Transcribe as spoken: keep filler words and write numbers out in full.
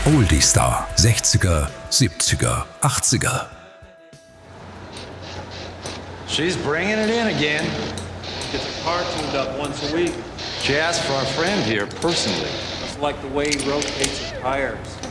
Oldie Star, sechziger, siebziger, achtziger. She's bringing it in again. Gets a car tuned up once a week. She asked for our friend here personally. It's like the way he rotates his tires.